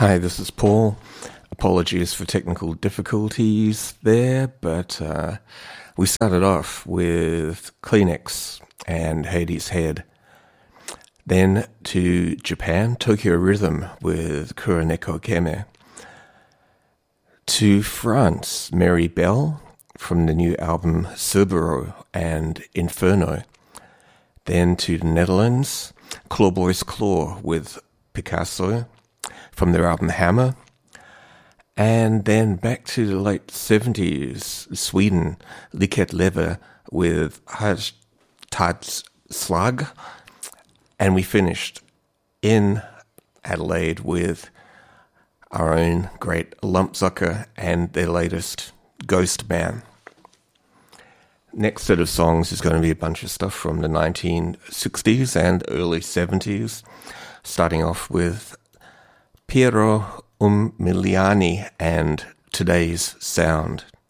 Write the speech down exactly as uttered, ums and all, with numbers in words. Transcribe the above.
Hi, this is Paul. Apologies for technical difficulties there, but uh, we started off with Kleenex and Hades' Head. Then to Japan, Tokyo Rhythm with Kuroneko Keme. To France, Mary Bell from the new album Cerbero and Inferno. Then to the Netherlands, Clawboys Claw with Picasso from their album Hammer. And then back to the late seventies, Sweden, Liket Lever with Hashtag's Slag. And we finished in Adelaide with our own great Lumpsucker and their latest Ghost Man. Next set of songs is going to be a bunch of stuff from the nineteen sixties and early seventies, starting off with Piero Umiliani and Today's Sound.